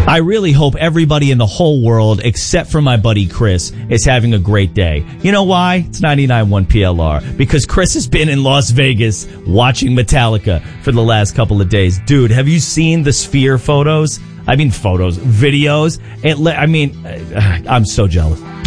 I really hope everybody in the whole world, except for my buddy Chris, is having a great day. You know why? It's 99.1 PLR. Because Chris has been in Las Vegas watching Metallica for the last couple of days. Dude, have you seen the Sphere photos? I mean, videos. I'm so jealous.